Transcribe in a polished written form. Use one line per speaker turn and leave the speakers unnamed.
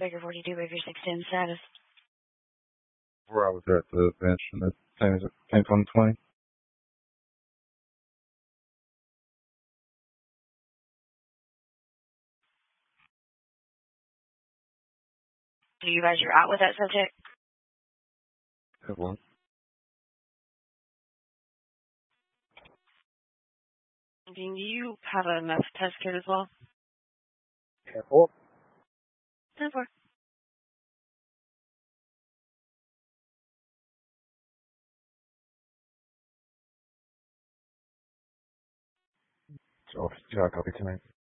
Baker 42, Baker 610 status.
Where I was at the bench and the same 2020.
So you guys are out with that subject?
It was.
Do you have a meth test kit as well?
Careful.
10-4.
So, yeah, copy tonight.